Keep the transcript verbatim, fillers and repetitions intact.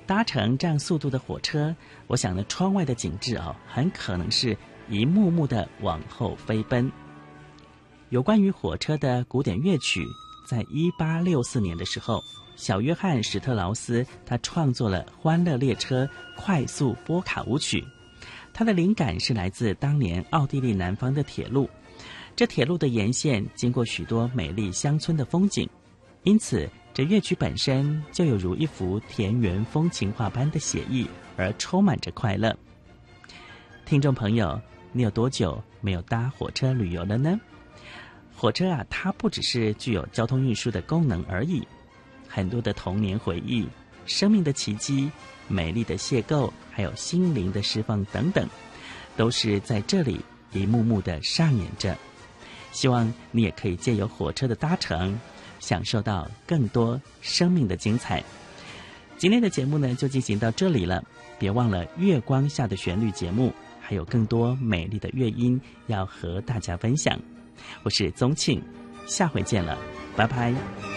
搭乘这样速度的火车，我想呢，窗外的景致哦，很可能是一幕幕的往后飞奔。有关于火车的古典乐曲，在一八六四年的时候，小约翰史特劳斯他创作了《欢乐列车快速波卡舞曲》，他的灵感是来自当年奥地利南方的铁路。这铁路的沿线经过许多美丽乡村的风景，因此这乐曲本身就有如一幅田园风情画般的写意，而充满着快乐。听众朋友，你有多久没有搭火车旅游了呢？火车啊，它不只是具有交通运输的功能而已，很多的童年回忆、生命的奇迹、美丽的邂逅，还有心灵的释放等等，都是在这里一幕幕的上演着。希望你也可以借由火车的搭乘，享受到更多生命的精彩。今天的节目呢，就进行到这里了。别忘了月光下的旋律节目，还有更多美丽的乐音要和大家分享。我是宗庆，下回见了，拜拜。